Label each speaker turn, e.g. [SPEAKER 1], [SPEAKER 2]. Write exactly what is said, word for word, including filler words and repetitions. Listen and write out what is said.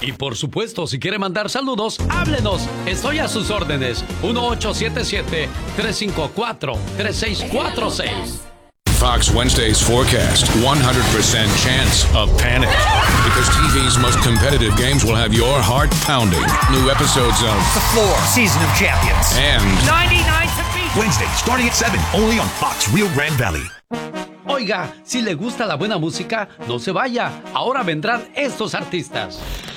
[SPEAKER 1] Y por supuesto, si quiere mandar saludos, háblenos. Estoy a sus órdenes. uno ocho siete siete, tres cinco cuatro, tres seis cuatro seis.
[SPEAKER 2] Fox Wednesday's forecast, one hundred percent chance of panic. Because T V's most competitive games will have your heart pounding. New episodes of
[SPEAKER 3] The Floor, Season of Champions.
[SPEAKER 2] And
[SPEAKER 3] ninety-nine to beat. Wednesday, starting at seven, only on Fox Rio Grande Valley.
[SPEAKER 1] Oiga, si le gusta la buena música, no se vaya. Ahora vendrán estos artistas.